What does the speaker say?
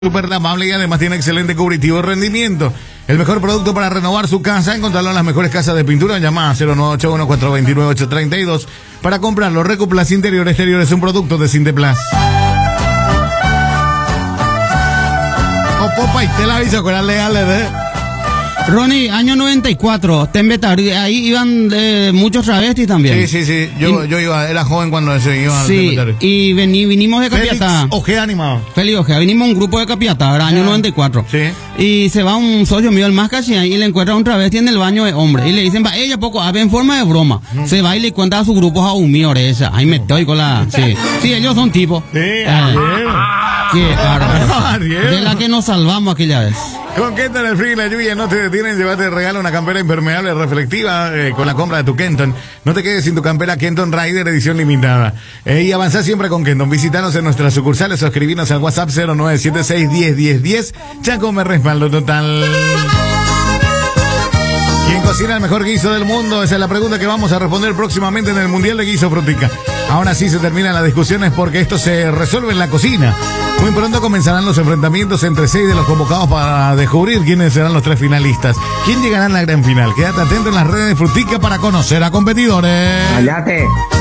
Súper amable y además tiene excelente cubritivo y rendimiento. El mejor producto para renovar su casa, encontrarlo en las mejores casas de pintura. Llama a 0981-429-832 para comprarlo. Recuplas Interior Exterior es un producto de Sinteplas. Popa y te la aviso con las legales de... Ronnie, año 94, Tembetari, ahí iban muchos travestis también. Sí. Yo iba, era joven cuando iba al Tembetari. Y vinimos de Capiatá. Félix Ojeda animado. Félix Ojeda, vinimos un grupo de Capiatá, era año 94. Sí. Y se va un socio mío, el más casi, y le encuentra un travesti en el baño de hombre. Y le dicen, va, ella poco, en forma de broma. Se va y le cuenta a su grupo a un mío, esa. Ahí me estoy con la... Sí, ellos son tipos. Sí, qué bárbaro. De la que nos salvamos aquella vez. Con Kenton el frío y la lluvia no te detienen, llévate de regalo una campera impermeable reflectiva con la compra de tu Kenton. No te quedes sin tu campera Kenton Rider edición limitada. Y avanzá siempre con Kenton. Visítanos en nuestras sucursales o escribinos al WhatsApp 0976101010. Chaco me respaldo total. ¿Quién cocina el mejor guiso del mundo? Esa es la pregunta que vamos a responder próximamente en el Mundial de Guiso Frutica. Ahora sí se terminan las discusiones porque esto se resuelve en la cocina. Muy pronto comenzarán los enfrentamientos entre 6 de los convocados para descubrir quiénes serán los 3 finalistas. ¿Quién llegará en la gran final? Quédate atento en las redes de Frutica para conocer a competidores. ¡Cállate!